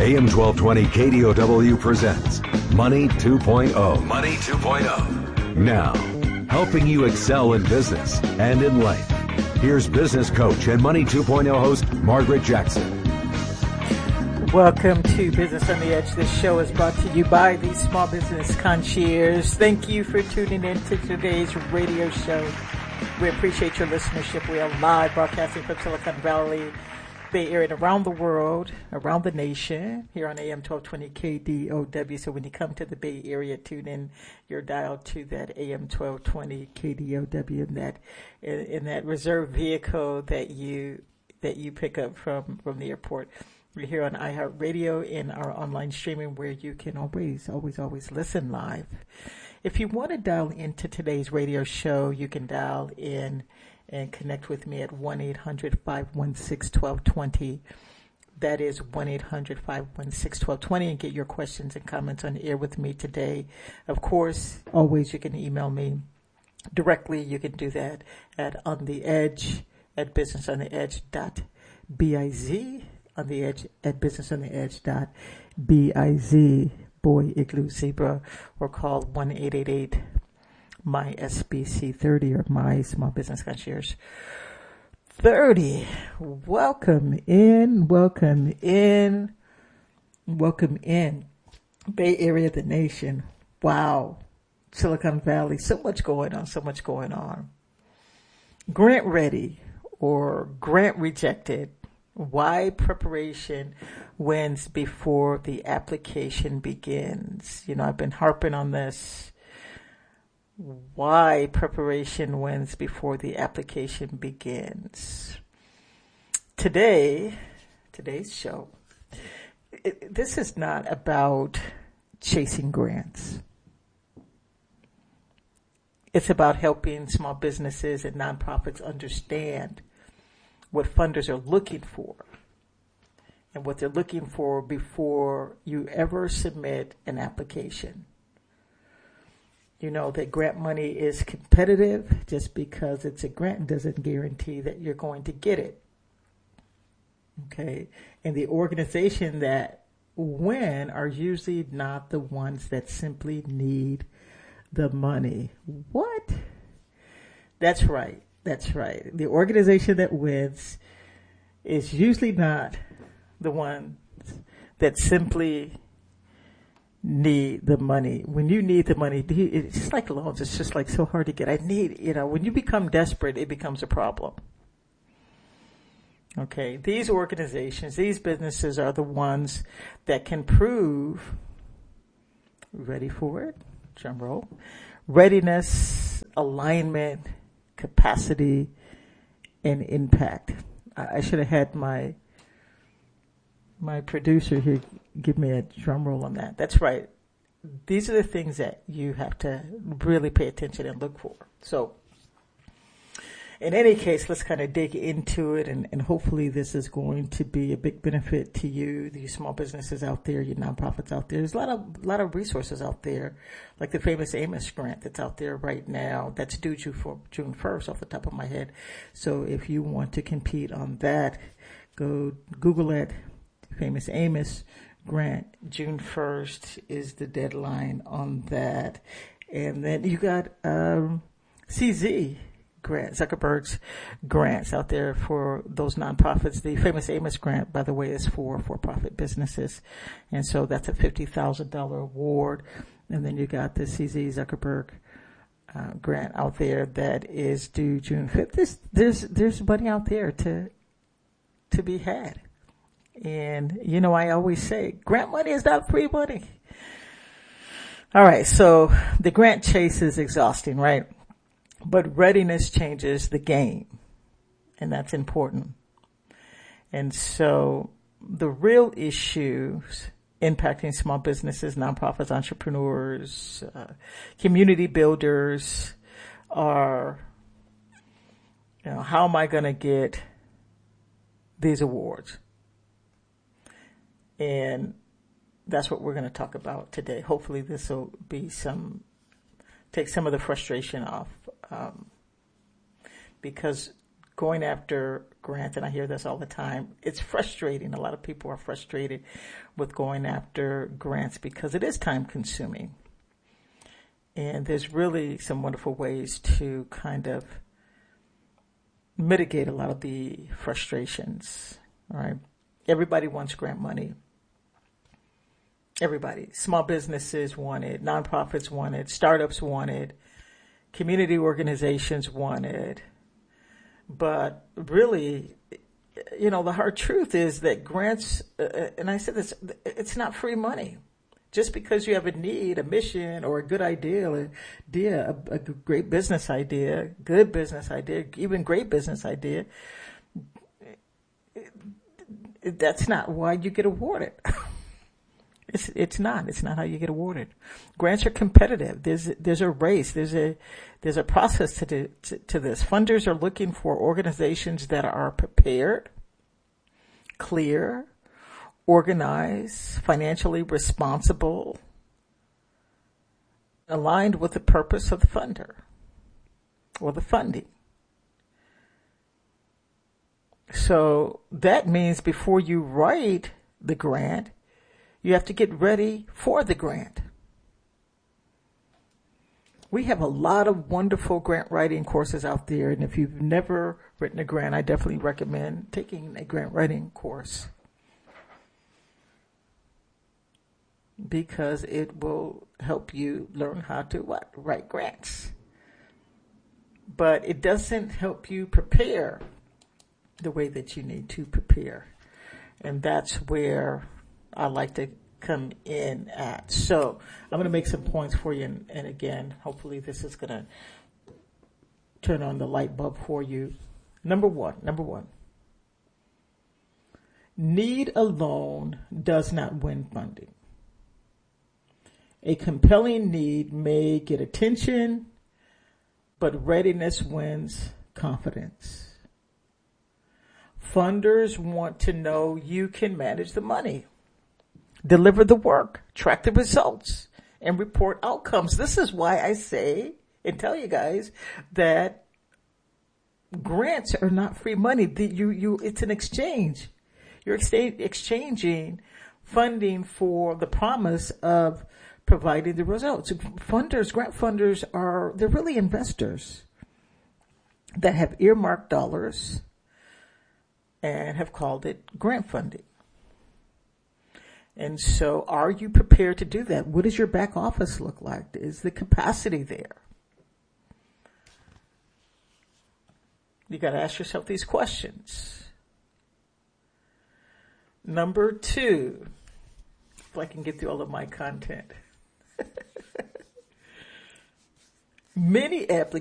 AM 1220 KDOW presents Money 2.0. Money 2.0. Now, helping you excel in business and in life. Here's business coach and Money 2.0 host, Margaret Jackson. Welcome to Business on the Edge. This show is brought to you by the Small Business Concierge. Thank you for tuning in to today's radio show. We appreciate your listenership. We are live broadcasting from Silicon Valley, Bay Area, and around the world, around the nation, here on AM 1220 KDOW. So when you come to the Bay Area, tune in your dial to that AM 1220 KDOW in that reserved vehicle that you pick up from the airport. We're here on iHeartRadio in our online streaming where you can always listen live. If you want to dial into today's radio show, you can dial in and connect with me at 1-800-516-1220. That is 1-800-516-1220 and get your questions and comments on the air with me today. Of course, always you can email me directly. You can do that at ontheedge@businessontheedge.biz. On the edge at businessontheedge.biz, boy, igloo, zebra, or call 1-888-MY-SBC30 or My Small Business Concierge 30. Welcome in. Bay Area, the nation. Wow. Silicon Valley, so much going on. Grant ready or grant rejected. Why preparation wins before the application begins. You know, I've been harping on this. Why preparation wins before the application begins. Today's show, this is not about chasing grants. It's about helping small businesses and nonprofits understand what funders are looking for and what they're looking for before you ever submit an application. You know that grant money is competitive. Just because it's a grant doesn't guarantee that you're going to get it. Okay. And the organization that win are usually not the ones that simply need the money. What? That's right. The organization that wins is usually not the one that simply need the money. When you need the money, it's just like loans. It's just like so hard to get. When you become desperate, it becomes a problem. Okay. These organizations, these businesses are the ones that can prove, ready for it? Drum roll. Readiness, alignment, capacity, and impact. I should have had my producer here give me a drum roll on that. That's right. These are the things that you have to really pay attention and look for. So in any case, let's kind of dig into it, and hopefully this is going to be a big benefit to you, the small businesses out there, your nonprofits out there. There's a lot of resources out there, like the famous Amos grant that's out there right now. That's due for June 1st off the top of my head. So if you want to compete on that, go Google it. Famous Amos grant. June 1st is the deadline on that. And then you got CZ grant, Zuckerberg's grants out there for those nonprofits. The famous Amos grant, by the way, is for-profit businesses. And so that's a $50,000 award. And then you got the CZ Zuckerberg grant out there that is due June 5th. There's money out there to be had. And, you know, I always say grant money is not free money. All right. So the grant chase is exhausting, right? But readiness changes the game, and that's important. And so the real issues impacting small businesses, nonprofits, entrepreneurs, community builders are, how am I going to get these awards? And that's what we're going to talk about today. Hopefully this will be take some of the frustration off. Because going after grants, and I hear this all the time, it's frustrating. A lot of people are frustrated with going after grants because it is time consuming. And there's really some wonderful ways to kind of mitigate a lot of the frustrations, all right? Everybody wants grant money. Everybody. Small businesses want it. Nonprofits want it. Startups want it. Community organizations want it. But really, the hard truth is that grants, and I said this, it's not free money. Just because you have a need, a mission, or a good idea, a great business idea, good business idea, even great business idea, that's not why you get awarded. It's not how you get awarded. Grants are competitive. There's a race. There's a process to this. Funders are looking for organizations that are prepared, clear, organized, financially responsible, aligned with the purpose of the funder or the funding. So that means before you write the grant, you have to get ready for the grant. We have a lot of wonderful grant writing courses out there, and if you've never written a grant, I definitely recommend taking a grant writing course, because it will help you learn how to write grants. But it doesn't help you prepare the way that you need to prepare. And that's where I like to come in at. So I'm going to make some points for you. And again, hopefully this is going to turn on the light bulb for you. Number one, need alone does not win funding. A compelling need may get attention, but readiness wins confidence. Funders want to know you can manage the money, deliver the work, track the results, and report outcomes. This is why I say and tell you guys that grants are not free money. It's an exchange. You're exchanging funding for the promise of providing the results. Grant funders they're really investors that have earmarked dollars and have called it grant funding. And so are you prepared to do that? What does your back office look like? Is the capacity there? You got to ask yourself these questions. Number 2, if I can get through all of my content. Many applications